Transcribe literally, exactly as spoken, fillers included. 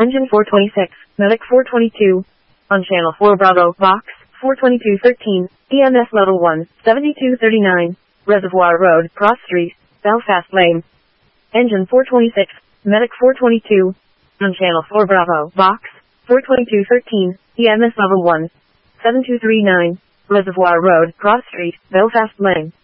Engine four twenty-six, Medic four twenty-two. On Channel four Bravo, Box four twenty-two thirteen, E M S Level one, seventy-two thirty-nine, Reservoir Road, Cross Street, Belfast Lane. Engine four twenty-six, Medic four twenty-two. On Channel four Bravo, Box four twenty-two thirteen, E M S Level one, seventy-two thirty-nine, Reservoir Road, Cross Street, Belfast Lane.